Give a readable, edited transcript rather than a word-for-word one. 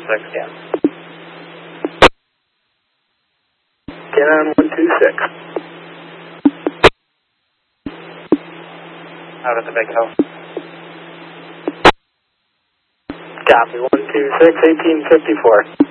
yeah. Canon 126. Out at the big hill. Copy, 126, 1854.